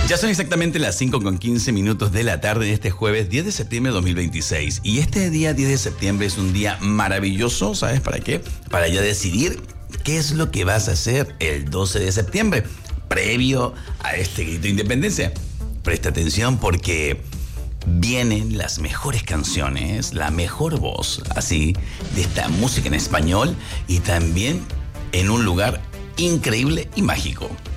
Ya son exactamente las 5:15 de la tarde de este jueves 10 de septiembre de 2026. Y este día 10 de septiembre es un día maravilloso, ¿sabes para qué? Para ya decidir qué es lo que vas a hacer el 12 de septiembre, previo a este grito de independencia. Presta atención porque vienen las mejores canciones, la mejor voz, así, de esta música en español y también en un lugar increíble y mágico.